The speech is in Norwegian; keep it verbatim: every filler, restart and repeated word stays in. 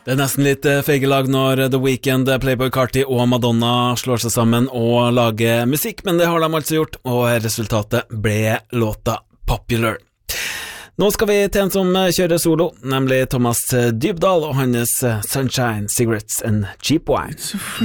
Det er nesten litt feigelag når The Weeknd, Playboy Carti og Madonna slår seg sammen og lager musikk, men det har de altså gjort, og resultatet ble låta Popular. Nå skal vi til en som kjører solo, nemlig Thomas Dybdahl og hans Sunshine, Cigarettes and Cheap Wine.